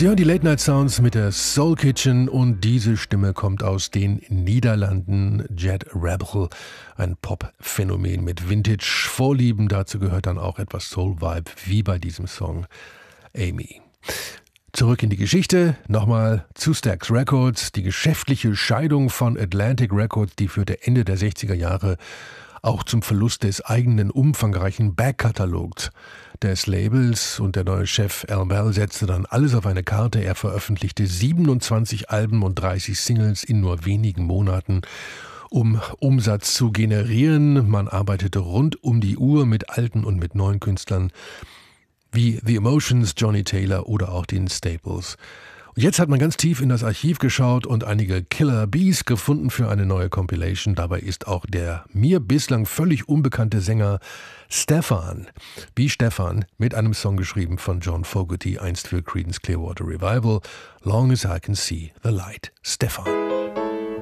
Sie hören die Late Night Sounds mit der Soul Kitchen und diese Stimme kommt aus den Niederlanden. Jet Rebel, ein Pop-Phänomen mit Vintage-Vorlieben. Dazu gehört dann auch etwas Soul-Vibe, wie bei diesem Song Amy. Zurück in die Geschichte, nochmal zu Stax Records. Die geschäftliche Scheidung von Atlantic Records, die führte Ende der 60er Jahre auch zum Verlust des eigenen umfangreichen Backkatalogs des Labels, und der neue Chef Al Bell setzte dann alles auf eine Karte. Er veröffentlichte 27 Alben und 30 Singles in nur wenigen Monaten, um Umsatz zu generieren. Man arbeitete rund um die Uhr mit alten und mit neuen Künstlern wie The Emotions, Johnny Taylor oder auch den Staples. Und jetzt hat man ganz tief in das Archiv geschaut und einige Killer Bees gefunden für eine neue Compilation. Dabei ist auch der mir bislang völlig unbekannte Sänger Stefan, wie Stefan, mit einem Song geschrieben von John Fogerty, einst für Creedence Clearwater Revival, Long as I Can See the Light. Stefan.